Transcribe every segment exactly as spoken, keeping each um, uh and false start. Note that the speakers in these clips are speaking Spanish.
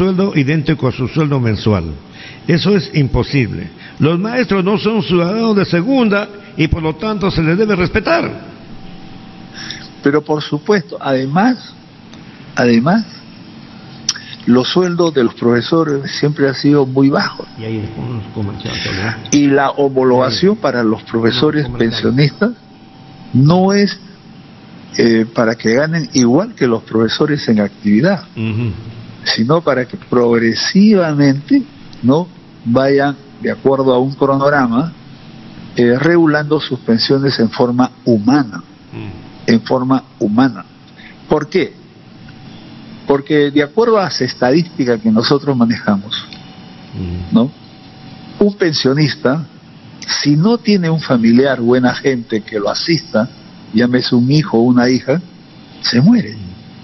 sueldo idéntico a su sueldo mensual. Eso es imposible. Los maestros no son ciudadanos de segunda y por lo tanto se les debe respetar. Pero por supuesto, además, además, los sueldos de los profesores siempre han sido muy bajos. Y, ahí y la homologación para los profesores pensionistas no es eh, para que ganen igual que los profesores en actividad, uh-huh. sino para que progresivamente no vayan de acuerdo a un cronograma eh, regulando sus pensiones en forma humana, uh-huh. en forma humana. ¿Por qué? Porque de acuerdo a las estadísticas que nosotros manejamos, ¿no? Un pensionista, si no tiene un familiar, buena gente que lo asista, llámese un hijo o una hija, se muere.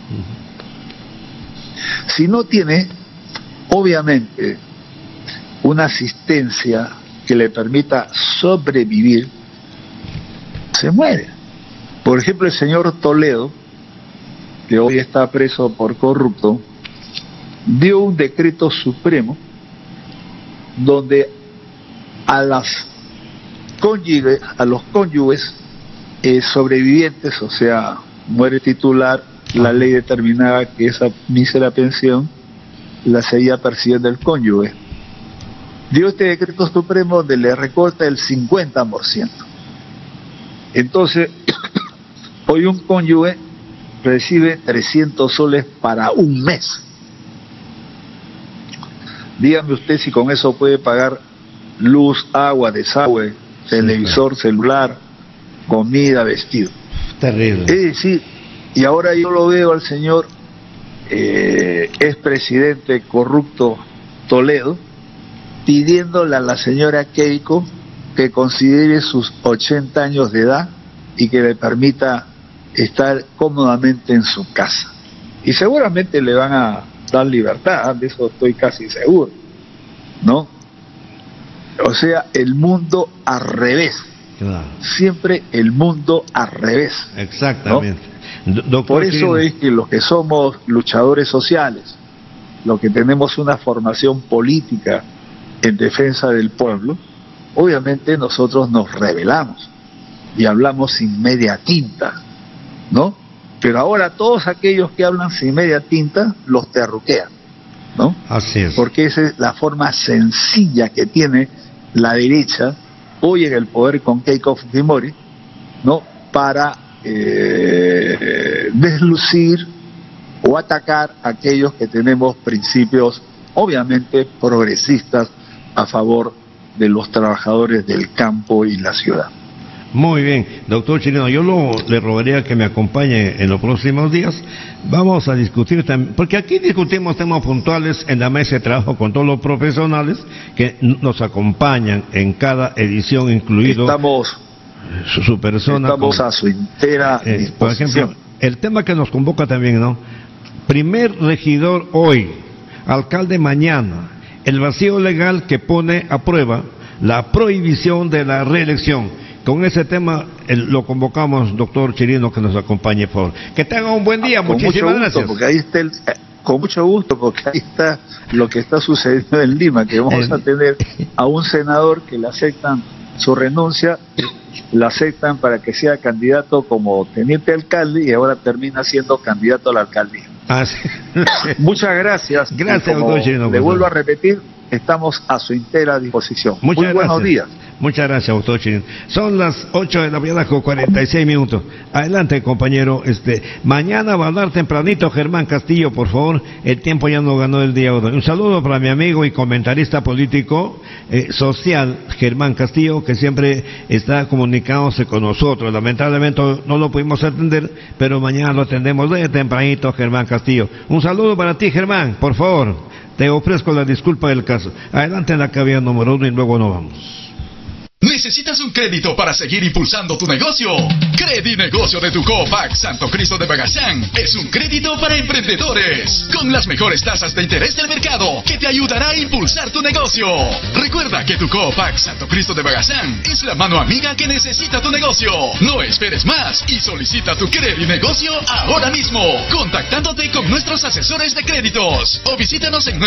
Si no tiene, obviamente, una asistencia que le permita sobrevivir, se muere. Por ejemplo, el señor Toledo, que hoy está preso por corrupto, dio un decreto supremo donde a las cónyuges, a los cónyuges eh, sobrevivientes, o sea, muere titular, la ley determinaba que esa mísera pensión la seguía percibiendo el cónyuge. Dio este decreto supremo donde le recorta el cincuenta por ciento. Entonces, hoy un cónyuge recibe trescientos soles para un mes. Dígame usted si con eso puede pagar luz, agua, desagüe, televisor, celular, comida, vestido. Terrible. Es decir, y ahora yo lo veo al señor eh, expresidente corrupto Toledo pidiéndole a la señora Keiko que considere sus ochenta años de edad y que le permita estar cómodamente en su casa. Y seguramente le van a dar libertad, de eso estoy casi seguro, ¿no? O sea, el mundo al revés. Claro. Siempre el mundo al revés. Exactamente. ¿No? Doctor, por eso es que los que somos luchadores sociales, los que tenemos una formación política en defensa del pueblo, obviamente nosotros nos rebelamos y hablamos sin media tinta, ¿no? Pero ahora todos aquellos que hablan sin media tinta los terruquean, ¿no? Así es. Porque esa es la forma sencilla que tiene la derecha hoy en el poder con Keiko Fujimori, ¿no? Para eh, deslucir o atacar a aquellos que tenemos principios obviamente progresistas a favor de los trabajadores del campo y la ciudad. Muy bien, doctor Chirino, yo lo, le rogaría que me acompañe en los próximos días. Vamos a discutir también, porque aquí discutimos temas puntuales en la mesa de trabajo con todos los profesionales que nos acompañan en cada edición, incluido estamos, su, su persona. Estamos con, a su entera eh, disposición. Por ejemplo, el tema que nos convoca también, ¿no? Primer regidor hoy, alcalde mañana, el vacío legal que pone a prueba la prohibición de la reelección. Con ese tema el, lo convocamos, doctor Chirino, que nos acompañe, por favor. Que tenga un buen día, con muchísimas mucho gusto, gracias. Porque ahí está el, con mucho gusto, porque ahí está lo que está sucediendo en Lima, que vamos el... a tener a un senador que le aceptan su renuncia, le aceptan para que sea candidato como teniente alcalde y ahora termina siendo candidato a la alcaldía. Ah, sí. Muchas gracias. Gracias, doctor Chirino. Le vuelvo a repetir, estamos a su entera disposición. Muchas Muy buenos gracias. días. Muchas gracias, doctor Chirino. Son las ocho de la mañana con cuarenta y seis minutos. Adelante, compañero. Este, mañana va a hablar tempranito Germán Castillo, por favor. El tiempo ya no ganó el día hoy. Un saludo para mi amigo y comentarista político eh, social, Germán Castillo, que siempre está comunicándose con nosotros. Lamentablemente no lo pudimos atender, pero mañana lo atendemos de tempranito, Germán Castillo. Un saludo para ti, Germán, por favor. Te ofrezco la disculpa del caso. Adelante en la cabina número uno y luego nos vamos. ¿Necesitas un crédito para seguir impulsando tu negocio? Credinegocio de tu Coopac Santo Cristo de Bagachan es un crédito para emprendedores con las mejores tasas de interés del mercado que te ayudará a impulsar tu negocio. Recuerda que tu Coopac Santo Cristo de Bagachan es la mano amiga que necesita tu negocio. No esperes más y solicita tu Credinegocio ahora mismo contactándote con nuestros asesores de créditos o visítanos en